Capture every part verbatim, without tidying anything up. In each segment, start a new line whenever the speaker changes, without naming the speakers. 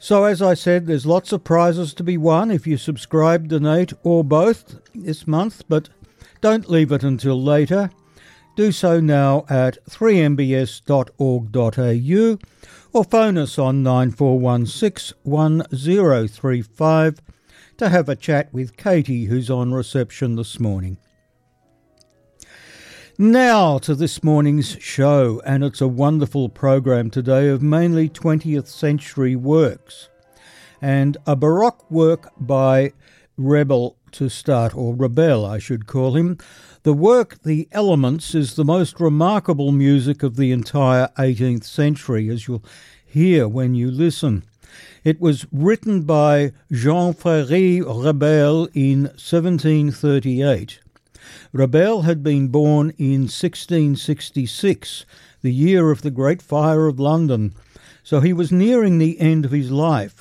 So as I said, there's lots of prizes to be won if you subscribe, donate, or both this month, but don't leave it until later. Do so now at three m b s dot org dot a u or phone us on nine four one six, one zero three five to have a chat with Katie, who's on reception this morning. Now to this morning's show, and it's a wonderful program today of mainly twentieth century works, and a Baroque work by Rebel to start, or Rebel I should call him. The work, The Elements, is the most remarkable music of the entire eighteenth century, as you'll hear when you listen. It was written by Jean-Fréry Rebel in seventeen thirty-eight. Rebel had been born in sixteen sixty-six, the year of the Great Fire of London, so he was nearing the end of his life.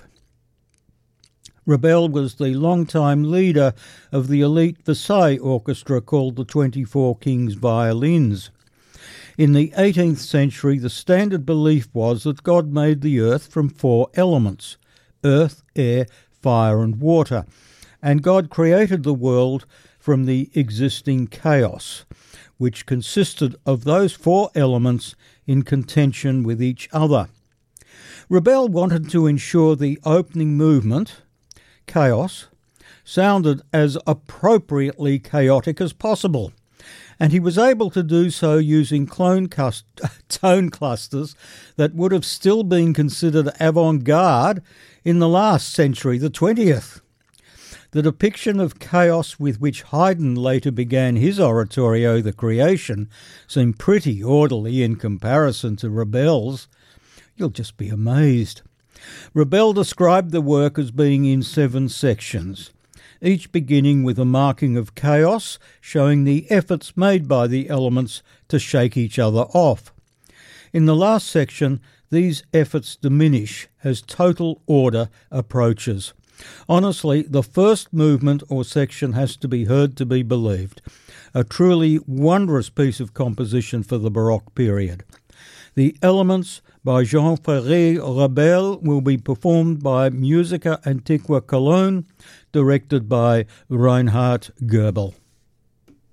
Rebel was the long-time leader of the elite Versailles orchestra called the twenty-four King's Violins. In the eighteenth century, the standard belief was that God made the earth from four elements: earth, air, fire and water, and God created the world from the existing chaos, which consisted of those four elements in contention with each other. Rebel wanted to ensure the opening movement, chaos, sounded as appropriately chaotic as possible, and he was able to do so using clone cust- tone clusters that would have still been considered avant-garde in the last century, the twentieth. The depiction of chaos with which Haydn later began his oratorio, The Creation, seemed pretty orderly in comparison to Rebel's. You'll just be amazed. Rebel described the work as being in seven sections, each beginning with a marking of chaos, showing the efforts made by the elements to shake each other off. In the last section, these efforts diminish as total order approaches. Honestly, the first movement or section has to be heard to be believed. A truly wondrous piece of composition for the Baroque period. The Elements by Jean-Fréry Rebel will be performed by Musica Antiqua Cologne, directed by Reinhard Goebel.